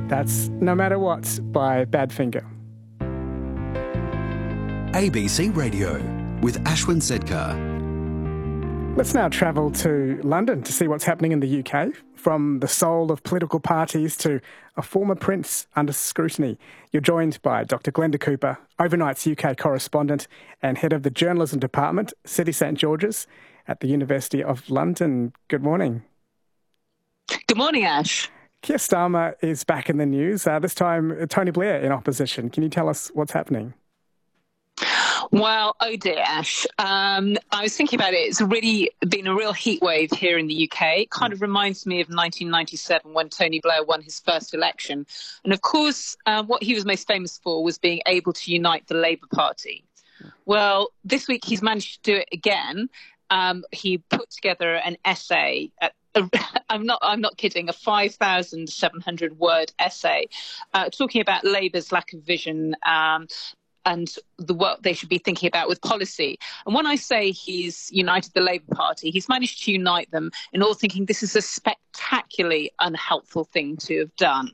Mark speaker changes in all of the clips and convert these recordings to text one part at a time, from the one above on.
Speaker 1: That's No Matter What by Badfinger.
Speaker 2: ABC Radio with Ashwin Sedkar.
Speaker 1: Let's now travel to London to see what's happening in the UK, from the soul of political parties to a former prince under scrutiny. You're joined by Dr. Glenda Cooper, Overnight's UK correspondent and head of the journalism department, City St George's at the University of London. Good morning.
Speaker 3: Good morning, Ash.
Speaker 1: Keir Starmer is back in the news, this time Tony Blair in opposition. Can you tell us what's happening?
Speaker 3: Well, oh dear, Ash. I was thinking about it. It's really been a real heat wave here in the UK. It kind of reminds me of 1997 when Tony Blair won his first election. And of course, what he was most famous for was being able to unite the Labour Party. Well, this week he's managed to do it again. He put together an essay. I'm not kidding. A 5,700 word essay talking about Labour's lack of vision. And the work they should be thinking about with policy. And when I say he's united the Labour Party, he's managed to unite them in all thinking this is a spectacularly unhelpful thing to have done.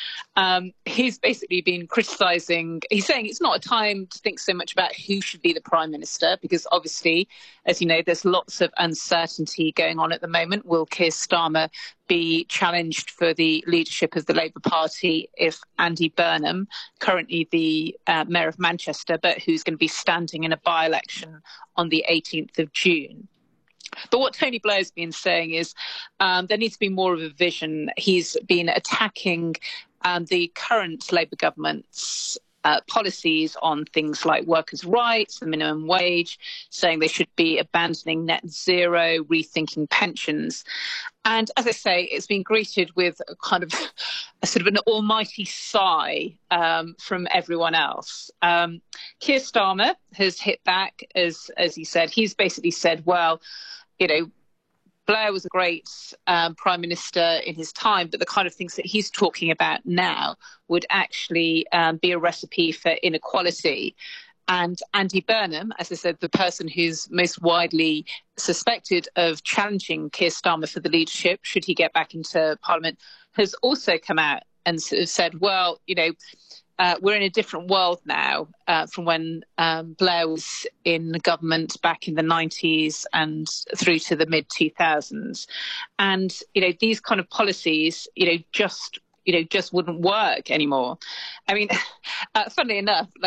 Speaker 3: He's basically been criticising, he's saying it's not a time to think so much about who should be the Prime Minister, because obviously, as you know, there's lots of uncertainty going on at the moment. Will Keir Starmer be challenged for the leadership of the Labour Party if Andy Burnham, currently the Mayor of Manchester, but who's going to be standing in a by-election on the 18th of June? But what Tony Blair's been saying is there needs to be more of a vision. He's been attacking the current Labour government's policies on things like workers' rights, the minimum wage, saying they should be abandoning net zero, rethinking pensions. And as I say, it's been greeted with a kind of a sort of an almighty sigh from everyone else. Keir Starmer has hit back, as he said. He's basically said, well, you know, Blair was a great Prime Minister in his time, but the kind of things that he's talking about now would actually be a recipe for inequality. And Andy Burnham, as I said, the person who's most widely suspected of challenging Keir Starmer for the leadership, should he get back into Parliament, has also come out and sort of said, well, you know, we're in a different world now from when Blair was in government back in the 90s and through to the mid-2000s. And, you know, these kind of policies, just wouldn't work anymore. I mean, funnily enough,